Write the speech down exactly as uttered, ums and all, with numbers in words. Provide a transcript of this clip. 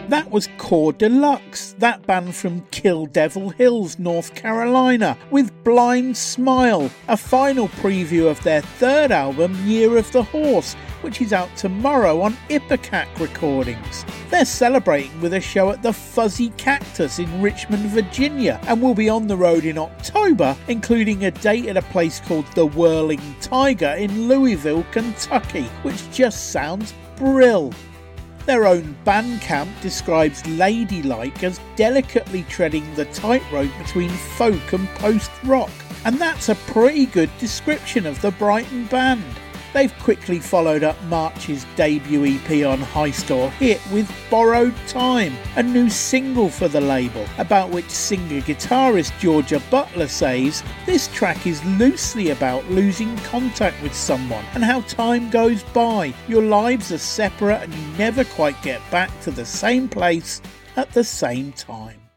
That was Core Deluxe, that band from Kill Devil Hills, North Carolina, with Blind Smile, a final preview of their third album, Year of the Horse, which is out tomorrow on Ipecac Recordings. They're celebrating with a show at the Fuzzy Cactus in Richmond, Virginia, and will be on the road in October, including a date at a place called The Whirling Tiger in Louisville, Kentucky, which just sounds brill. Their own Bandcamp describes Ladylike as delicately treading the tightrope between folk and post-rock, and that's a pretty good description of the Brighton band. They've quickly followed up March's debut E P on High Store Hit with Borrowed Time, a new single for the label, about which singer-guitarist Georgia Butler says, "This track is loosely about losing contact with someone and how time goes by. Your lives are separate and you never quite get back to the same place at the same time."